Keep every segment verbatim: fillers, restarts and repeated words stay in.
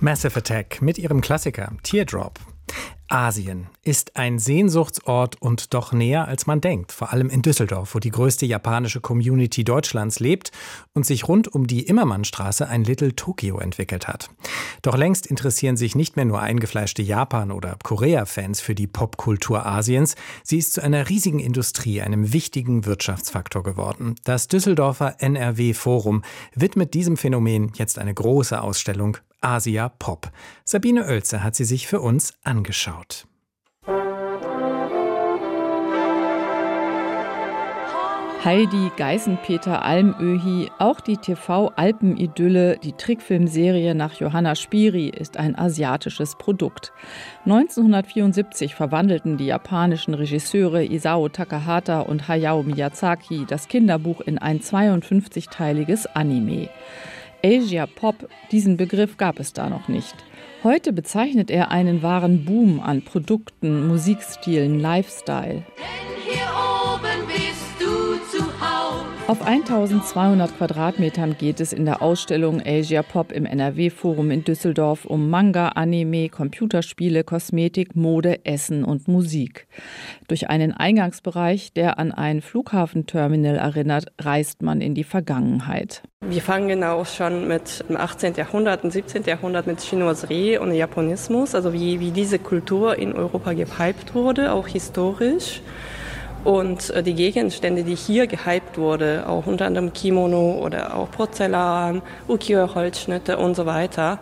Massive Attack mit ihrem Klassiker Teardrop. Asien ist ein Sehnsuchtsort und doch näher, als man denkt. Vor allem in Düsseldorf, wo die größte japanische Community Deutschlands lebt und sich rund um die Immermannstraße ein Little Tokyo entwickelt hat. Doch längst interessieren sich nicht mehr nur eingefleischte Japan- oder Korea-Fans für die Popkultur Asiens. Sie ist zu einer riesigen Industrie, einem wichtigen Wirtschaftsfaktor geworden. Das Düsseldorfer N R W-Forum widmet diesem Phänomen jetzt eine große Ausstellung Asia Pop. Sabine Oelze hat sie sich für uns angeschaut. Heidi, Geißenpeter, Almöhi, auch die T V-Alpenidylle, die Trickfilmserie nach Johanna Spiri ist ein asiatisches Produkt. neunzehnhundertvierundsiebzig verwandelten die japanischen Regisseure Isao Takahata und Hayao Miyazaki das Kinderbuch in ein zweiundfünfzigteiliges Anime. Asia Pop, diesen Begriff gab es da noch nicht. Heute bezeichnet er einen wahren Boom an Produkten, Musikstilen, Lifestyle. Denn hier oben bist du zu Hause. Auf eintausendzweihundert Quadratmetern geht es in der Ausstellung Asia Pop im N R W-Forum in Düsseldorf um Manga, Anime, Computerspiele, Kosmetik, Mode, Essen und Musik. Durch einen Eingangsbereich, der an ein Flughafenterminal erinnert, reist man in die Vergangenheit. Wir fangen auch schon mit dem achtzehnten Jahrhundert und siebzehnten Jahrhundert mit Chinoiserie und Japonismus, also wie, wie diese Kultur in Europa gehypt wurde, auch historisch. Und die Gegenstände, die hier gehypt wurde, auch unter anderem Kimono oder auch Porzellan, Ukiyo-Holzschnitte und so weiter,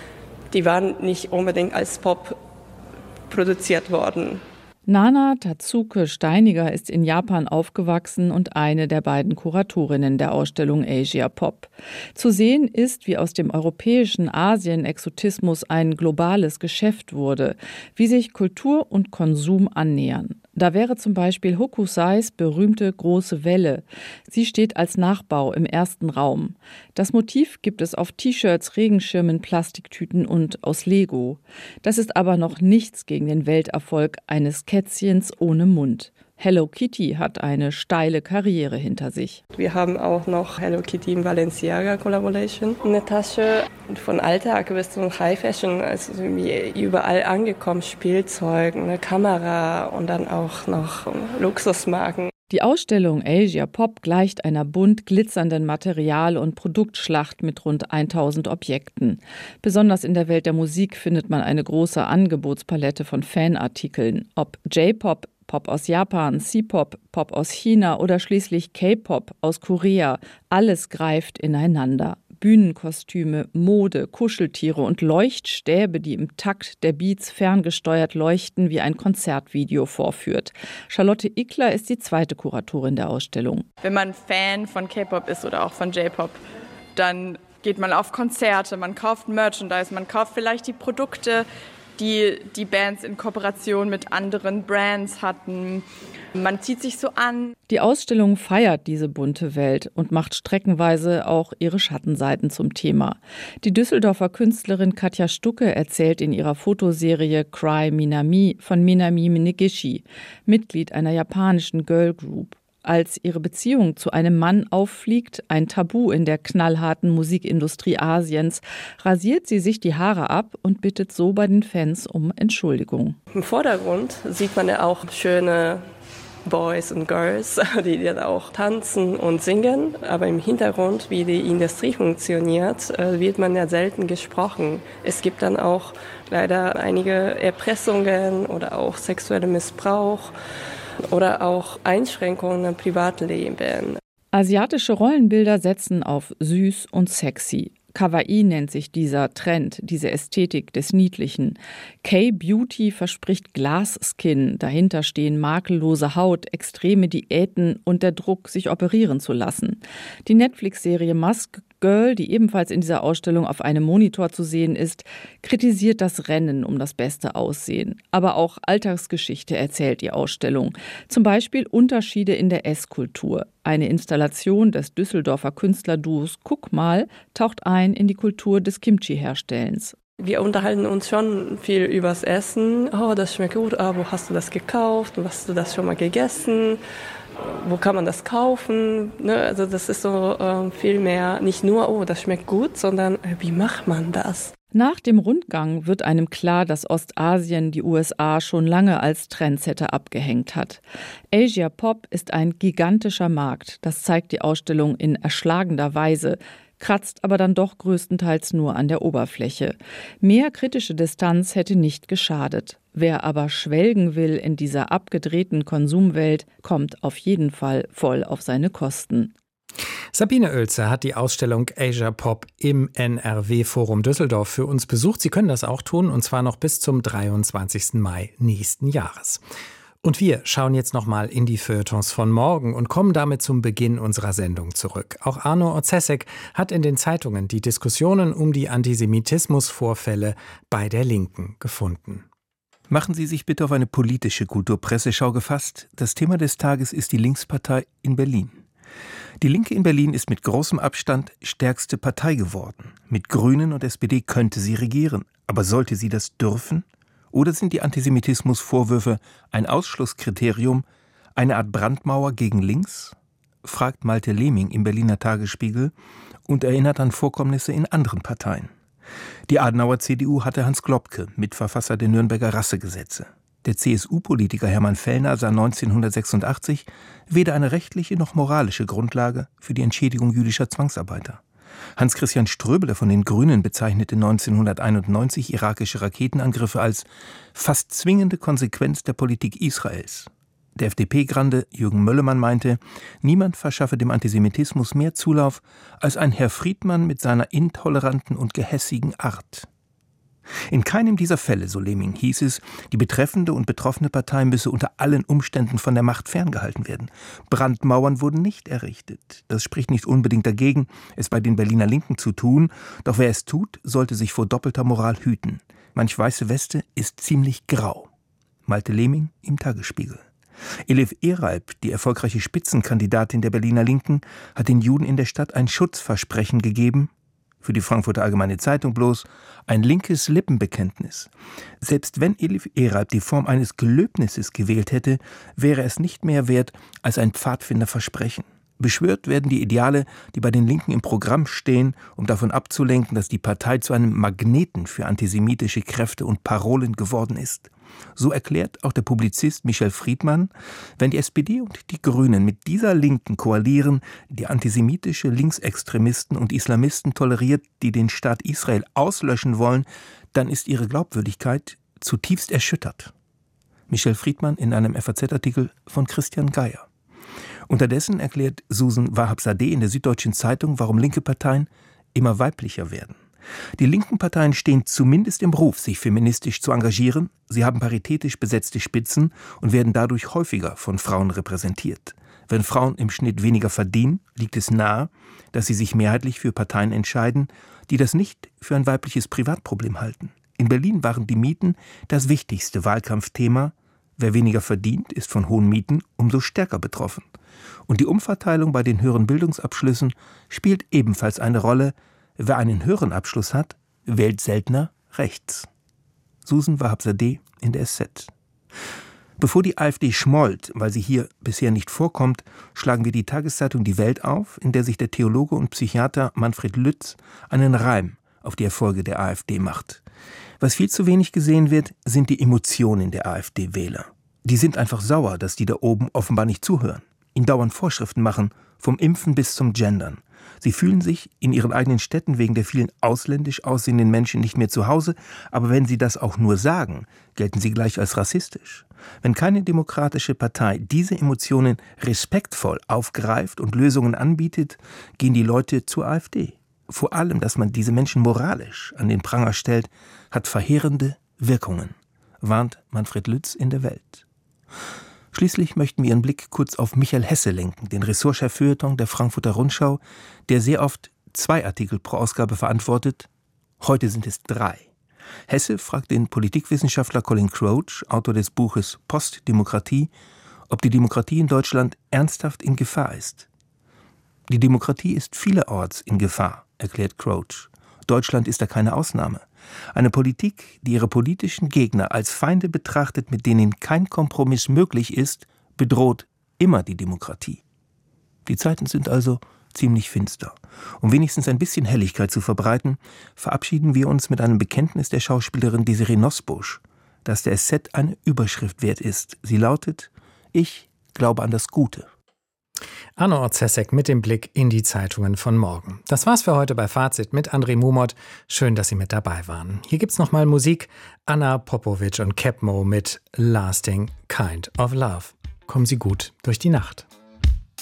die waren nicht unbedingt als Pop produziert worden. Nana Tatsuke Steiniger ist in Japan aufgewachsen und eine der beiden Kuratorinnen der Ausstellung Asia Pop. Zu sehen ist, wie aus dem europäischen Asien-Exotismus ein globales Geschäft wurde, wie sich Kultur und Konsum annähern. Da wäre zum Beispiel Hokusais berühmte große Welle. Sie steht als Nachbau im ersten Raum. Das Motiv gibt es auf T-Shirts, Regenschirmen, Plastiktüten und aus Lego. Das ist aber noch nichts gegen den Welterfolg eines Kätzchens ohne Mund. Hello Kitty hat eine steile Karriere hinter sich. Wir haben auch noch Hello Kitty im Balenciaga Collaboration. Eine Tasche von Alltag bis zum High Fashion, also überall angekommen, Spielzeug, eine Kamera und dann auch noch Luxusmarken. Die Ausstellung Asia Pop gleicht einer bunt glitzernden Material- und Produktschlacht mit rund tausend Objekten. Besonders in der Welt der Musik findet man eine große Angebotspalette von Fanartikeln. Ob J-Pop, Pop aus Japan, C-Pop, Pop aus China oder schließlich K-Pop aus Korea, alles greift ineinander. Bühnenkostüme, Mode, Kuscheltiere und Leuchtstäbe, die im Takt der Beats ferngesteuert leuchten, wie ein Konzertvideo vorführt. Charlotte Ickler ist die zweite Kuratorin der Ausstellung. Wenn man Fan von K-Pop ist oder auch von J-Pop, dann geht man auf Konzerte, man kauft Merchandise, man kauft vielleicht die Produkte, die die Bands in Kooperation mit anderen Brands hatten. Man zieht sich so an. Die Ausstellung feiert diese bunte Welt und macht streckenweise auch ihre Schattenseiten zum Thema. Die Düsseldorfer Künstlerin Katja Stucke erzählt in ihrer Fotoserie Cry Minami von Minami Minegishi, Mitglied einer japanischen Girl Group. Als ihre Beziehung zu einem Mann auffliegt, ein Tabu in der knallharten Musikindustrie Asiens, rasiert sie sich die Haare ab und bittet so bei den Fans um Entschuldigung. Im Vordergrund sieht man ja auch schöne Boys und Girls, die dann auch tanzen und singen. Aber im Hintergrund, wie die Industrie funktioniert, wird man ja selten gesprochen. Es gibt dann auch leider einige Erpressungen oder auch sexuellen Missbrauch oder auch Einschränkungen im Privatleben. Asiatische Rollenbilder setzen auf süß und sexy. Kawaii nennt sich dieser Trend, diese Ästhetik des Niedlichen. K-Beauty verspricht Glasskin, dahinter stehen makellose Haut, extreme Diäten und der Druck, sich operieren zu lassen. Die Netflix-Serie Mask Girl, die ebenfalls in dieser Ausstellung auf einem Monitor zu sehen ist, kritisiert das Rennen um das beste Aussehen. Aber auch Alltagsgeschichte erzählt die Ausstellung. Zum Beispiel Unterschiede in der Esskultur. Eine Installation des Düsseldorfer Künstlerduos Guck mal taucht ein in die Kultur des Kimchi-Herstellens. Wir unterhalten uns schon viel übers Essen. Oh, das schmeckt gut. Ah, wo hast du das gekauft? Wo hast du das schon mal gegessen? Wo kann man das kaufen? Ne? Also das ist so äh, viel mehr, nicht nur, oh, das schmeckt gut, sondern äh, wie macht man das? Nach dem Rundgang wird einem klar, dass Ostasien die U S A schon lange als Trendsetter abgehängt hat. Asia Pop ist ein gigantischer Markt, das zeigt die Ausstellung in erschlagender Weise, kratzt aber dann doch größtenteils nur an der Oberfläche. Mehr kritische Distanz hätte nicht geschadet. Wer aber schwelgen will in dieser abgedrehten Konsumwelt, kommt auf jeden Fall voll auf seine Kosten. Sabine Oelze hat die Ausstellung Asia Pop im N R W-Forum Düsseldorf für uns besucht. Sie können das auch tun, und zwar noch bis zum dreiundzwanzigsten Mai nächsten Jahres. Und wir schauen jetzt nochmal in die Feuilletons von morgen und kommen damit zum Beginn unserer Sendung zurück. Auch Arno Orzesek hat in den Zeitungen die Diskussionen um die Antisemitismusvorfälle bei der Linken gefunden. Machen Sie sich bitte auf eine politische Kulturpresseschau gefasst. Das Thema des Tages ist die Linkspartei in Berlin. Die Linke in Berlin ist mit großem Abstand stärkste Partei geworden. Mit Grünen und S P D könnte sie regieren. Aber sollte sie das dürfen? Oder sind die Antisemitismusvorwürfe ein Ausschlusskriterium, eine Art Brandmauer gegen links? Fragt Malte Lehming im Berliner Tagesspiegel und erinnert an Vorkommnisse in anderen Parteien. Die Adenauer C D U hatte Hans Globke, Mitverfasser der Nürnberger Rassegesetze. Der C S U-Politiker Hermann Fellner sah neunzehnhundertsechsundachtzig weder eine rechtliche noch moralische Grundlage für die Entschädigung jüdischer Zwangsarbeiter. Hans-Christian Ströbele von den Grünen bezeichnete neunzehnhunderteinundneunzig irakische Raketenangriffe als fast zwingende Konsequenz der Politik Israels. Der F D P-Grande Jürgen Möllemann meinte, niemand verschaffe dem Antisemitismus mehr Zulauf als ein Herr Friedmann mit seiner intoleranten und gehässigen Art. In keinem dieser Fälle, so Lehming, hieß es, die betreffende und betroffene Partei müsse unter allen Umständen von der Macht ferngehalten werden. Brandmauern wurden nicht errichtet. Das spricht nicht unbedingt dagegen, es bei den Berliner Linken zu tun, doch wer es tut, sollte sich vor doppelter Moral hüten. Manch weiße Weste ist ziemlich grau. Malte Lehming im Tagesspiegel. Elif Eralp, die erfolgreiche Spitzenkandidatin der Berliner Linken, hat den Juden in der Stadt ein Schutzversprechen gegeben, für die Frankfurter Allgemeine Zeitung bloß ein linkes Lippenbekenntnis. Selbst wenn Elif Eralp die Form eines Gelöbnisses gewählt hätte, wäre es nicht mehr wert als ein Pfadfinderversprechen. Beschwört werden die Ideale, die bei den Linken im Programm stehen, um davon abzulenken, dass die Partei zu einem Magneten für antisemitische Kräfte und Parolen geworden ist. So erklärt auch der Publizist Michel Friedmann, wenn die S P D und die Grünen mit dieser Linken koalieren, die antisemitische Linksextremisten und Islamisten toleriert, die den Staat Israel auslöschen wollen, dann ist ihre Glaubwürdigkeit zutiefst erschüttert. Michel Friedmann in einem F A Z-Artikel von Christian Geier. Unterdessen erklärt Susan Wahab-Sadeh in der Süddeutschen Zeitung, warum linke Parteien immer weiblicher werden. Die linken Parteien stehen zumindest im Ruf, sich feministisch zu engagieren. Sie haben paritätisch besetzte Spitzen und werden dadurch häufiger von Frauen repräsentiert. Wenn Frauen im Schnitt weniger verdienen, liegt es nahe, dass sie sich mehrheitlich für Parteien entscheiden, die das nicht für ein weibliches Privatproblem halten. In Berlin waren die Mieten das wichtigste Wahlkampfthema. Wer weniger verdient, ist von hohen Mieten umso stärker betroffen. Und die Umverteilung bei den höheren Bildungsabschlüssen spielt ebenfalls eine Rolle. Wer einen höheren Abschluss hat, wählt seltener rechts. Susan Wahab-Sadeh in der S Z. Bevor die AfD schmollt, weil sie hier bisher nicht vorkommt, schlagen wir die Tageszeitung Die Welt auf, in der sich der Theologe und Psychiater Manfred Lütz einen Reim auf die Erfolge der AfD macht. Was viel zu wenig gesehen wird, sind die Emotionen der AfD-Wähler. Die sind einfach sauer, dass die da oben offenbar nicht zuhören. Ihnen dauernd Vorschriften machen, vom Impfen bis zum Gendern. Sie fühlen sich in ihren eigenen Städten wegen der vielen ausländisch aussehenden Menschen nicht mehr zu Hause, aber wenn sie das auch nur sagen, gelten sie gleich als rassistisch. Wenn keine demokratische Partei diese Emotionen respektvoll aufgreift und Lösungen anbietet, gehen die Leute zur AfD. Vor allem, dass man diese Menschen moralisch an den Pranger stellt, hat verheerende Wirkungen, warnt Manfred Lütz in der Welt. Schließlich möchten wir Ihren Blick kurz auf Michael Hesse lenken, den Ressortchef Feuilleton der Frankfurter Rundschau, der sehr oft zwei Artikel pro Ausgabe verantwortet. Heute sind es drei. Hesse fragt den Politikwissenschaftler Colin Croce, Autor des Buches Postdemokratie, ob die Demokratie in Deutschland ernsthaft in Gefahr ist. Die Demokratie ist vielerorts in Gefahr, erklärt Croce. Deutschland ist da keine Ausnahme. Eine Politik, die ihre politischen Gegner als Feinde betrachtet, mit denen kein Kompromiss möglich ist, bedroht immer die Demokratie. Die Zeiten sind also ziemlich finster. Um wenigstens ein bisschen Helligkeit zu verbreiten, verabschieden wir uns mit einem Bekenntnis der Schauspielerin Desiree Nosbusch, dass der S Z eine Überschrift wert ist. Sie lautet: Ich glaube an das Gute. Anne Orzesek mit dem Blick in die Zeitungen von morgen. Das war's für heute bei Fazit mit André Mumot. Schön, dass Sie mit dabei waren. Hier gibt's nochmal Musik. Anna Popovic und Capmo mit Lasting Kind of Love. Kommen Sie gut durch die Nacht.